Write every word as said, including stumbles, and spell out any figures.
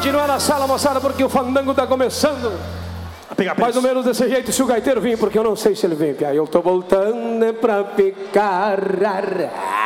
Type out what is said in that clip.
continuar na sala, moçada, porque o fandango tá começando. Pegar Mais ou menos desse jeito, se o gaiteiro vir, porque eu não sei se ele vem. Aí eu tô voltando pra ficar.